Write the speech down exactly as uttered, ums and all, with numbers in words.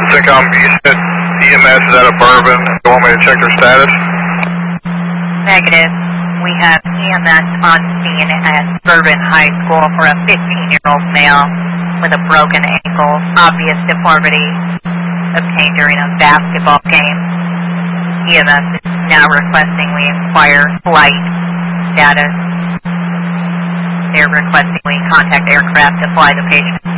Syncom, you said E M S is out of Bourbon. You want me to check their status? Negative. We have E M S on scene at Bourbon High School for a fifteen-year-old male with a broken ankle, obvious deformity obtained during a basketball game. E M S is now requesting we inquire flight status. They're requesting we contact aircraft to fly the patient.